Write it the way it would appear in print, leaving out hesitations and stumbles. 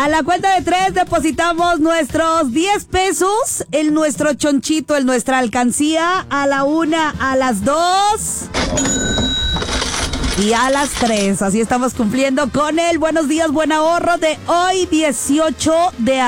A la cuenta de 3 depositamos nuestros 10 pesos en nuestro chonchito, en nuestra alcancía. A la 1, a las 2 y a las 3. Así estamos cumpliendo con el Buenos Días, Buen Ahorro de hoy, 18 de